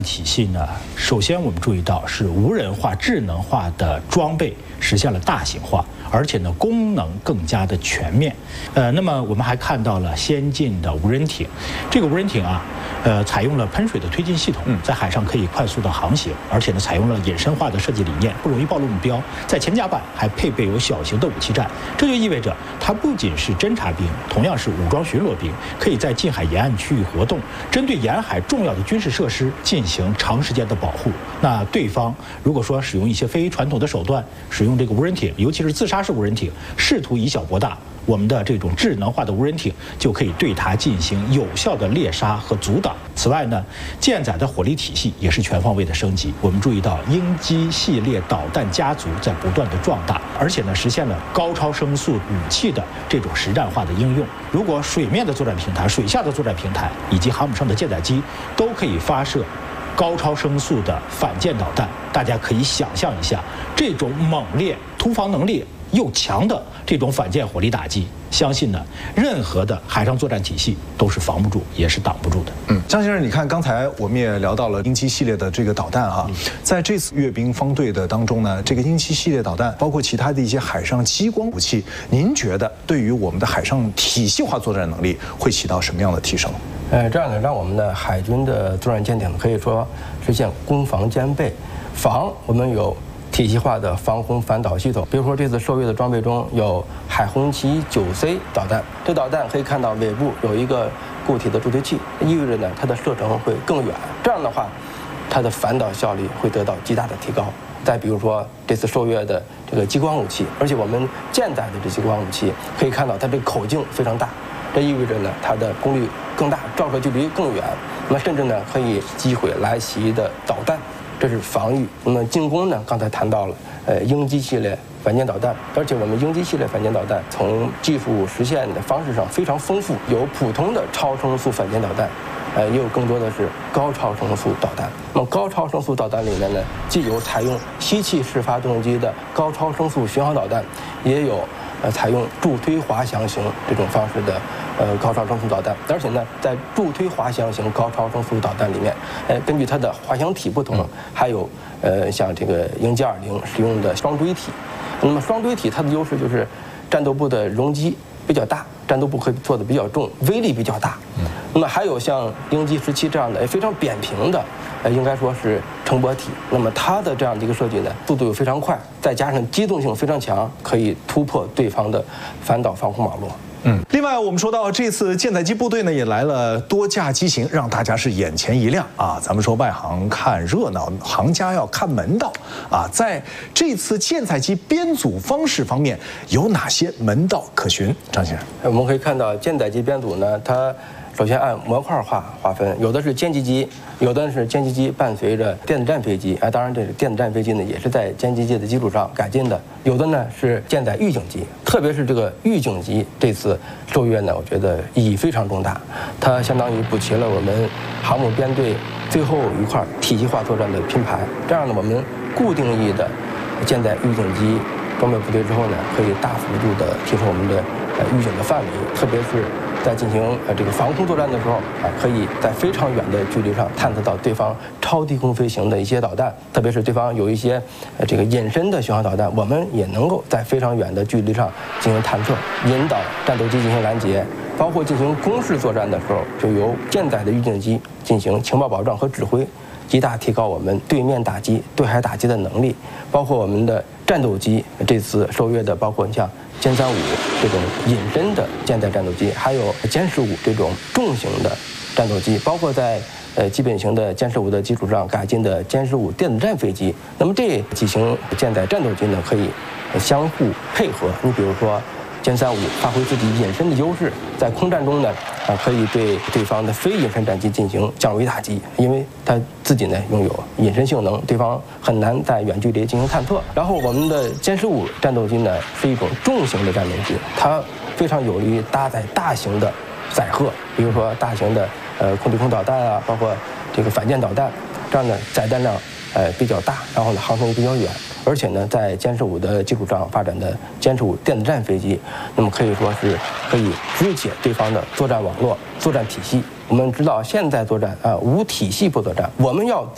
体系呢，首先我们注意到是无人化、智能化的装备实现了大型化，而且呢功能更加的全面。那么我们还看到了先进的无人艇，这个无人艇啊，采用了喷水的推进系统，在海上可以快速的航行，而且呢采用了隐身化的设计理念，不容易暴露目标。在前甲板还配备有小型的武器站，这就意味着它不仅是侦察兵，同样是武装巡逻兵，可以在近海沿岸区域活动，针对沿海重要的军事设施进行长时间的保护。那对方如果说使用一些非传统的手段，使用这个无人艇，尤其是自杀式无人艇，试图以小博大，我们的这种智能化的无人艇就可以对它进行有效的猎杀和阻挡。此外呢，舰载的火力体系也是全方位的升级。我们注意到鹰击系列导弹家族在不断的壮大，而且呢实现了高超声速武器的这种实战化的应用。如果水面的作战平台、水下的作战平台以及航母上的舰载机都可以发射高超声速的反舰导弹，大家可以想象一下，这种猛烈、突防能力又强的这种反舰火力打击，相信呢，任何的海上作战体系都是防不住，也是挡不住的。 张先生，你看刚才我们也聊到了鹰击系列的这个导弹啊，在这次阅兵方队的当中呢，这个鹰击系列导弹包括其他的一些海上激光武器，您觉得对于我们的海上体系化作战能力会起到什么样的提升？ 这样呢，让我们的海军的作战舰艇可以说实现攻防兼备。防我们有体系化的防空反导系统，比如说这次受阅的装备中有海红旗 9C 导弹，这导弹可以看到尾部有一个固体的助推器，意味着呢它的射程会更远，这样的话它的反导效率会得到极大的提高。再比如说这次受阅的这个激光武器，而且我们舰载的这激光武器可以看到它这个口径非常大，这意味着呢它的功率更大，照射距离更远，那么甚至呢可以击毁来袭的导弹，这是防御。那么进攻呢，刚才谈到了鹰击系列反舰导弹，而且我们鹰击系列反舰导弹从技术实现的方式上非常丰富，有普通的超声速反舰导弹，也有更多的是高超声速导弹。那么高超声速导弹里面呢，既有采用吸气式发动机的高超声速巡航导弹，也有采用助推滑翔型这种方式的高超声速导弹。而且呢，在助推滑翔型高超声速导弹里面，根据它的滑翔体不同，还有像这个鹰击20使用的双锥体。那么双锥体它的优势就是战斗部的容积比较大，战斗部可以做的比较重，威力比较大。那么还有像鹰击17这样的非常扁平的，应该说是乘波体。那么它的这样的一个设计呢，速度又非常快，再加上机动性非常强，可以突破对方的反导防空网络。 另外我们说到这次舰载机部队呢也来了多架机型，让大家是眼前一亮啊！咱们说外行看热闹，行家要看门道啊！在这次舰载机编组方式方面，有哪些门道可循？张先生， 我们可以看到舰载机编组呢，它首先按模块化划分，有的是歼击机，有的是歼击机伴随着电子战飞机，当然这个电子战飞机呢也是在歼击机的基础上改进的，有的呢是舰载预警机，特别是这个预警机这次受阅呢，我觉得意义非常重大，它相当于补齐了我们航母编队最后一块体系化作战的拼盘。这样呢，我们固定翼的舰载预警机装备部队之后呢，可以大幅度的提升我们的预警的范围，特别是在进行这个防空作战的时候可以在非常远的距离上探测到对方超低空飞行的一些导弹，特别是对方有一些这个隐身的巡航导弹，我们也能够在非常远的距离上进行探测，引导战斗机进行拦截。包括进行攻势作战的时候，就由舰载的预警机进行情报保障和指挥，极大提高我们对面打击、对海打击的能力。包括我们的战斗机，这次受阅的包括像歼35这种隐身的舰载战斗机，还有歼15这种重型的战斗机，包括在基本型的歼15的基础上改进的歼15电子战飞机。那么这几型舰载战斗机呢，可以相互配合。你比如说歼35发挥自己隐身的优势，在空战中呢，可以对对方的非隐身战机进行降维打击，因为它自己呢拥有隐身性能，对方很难在远距离进行探测。然后我们的歼15战斗机呢是一种重型的战斗机，它非常有利于搭载大型的载荷，比如说大型的空对空导弹啊，包括这个反舰导弹，这样的载弹量比较大，然后呢航程也比较远。而且呢，在歼15的基础上发展的歼15电子战飞机，那么可以说是可以肢解对方的作战网络、作战体系。我们知道现在作战无体系不作战，我们要